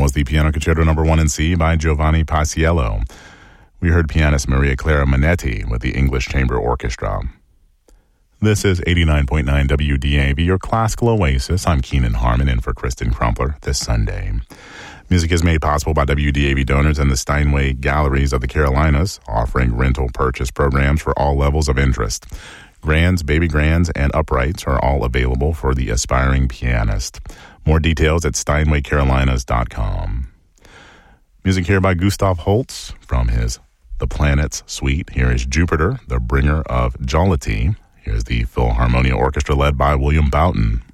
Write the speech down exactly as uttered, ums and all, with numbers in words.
was the Piano Concerto Number One in C by Giovanni Paisiello. We heard pianist Maria Clara Minetti with the English Chamber Orchestra. This is eighty-nine point nine W D A V, your classical oasis. I'm Keenan Harmon in for Kristen Crumpler this Sunday. Music is made possible by W D A V donors and the Steinway Galleries of the Carolinas, offering rental purchase programs for all levels of interest. Grands, baby grands, and uprights are all available for the aspiring pianist. More details at steinway carolinas dot com. Music here by Gustav Holst from his The Planets Suite. Here is Jupiter, the bringer of jollity. Here's the Philharmonia Orchestra led by William Boughton.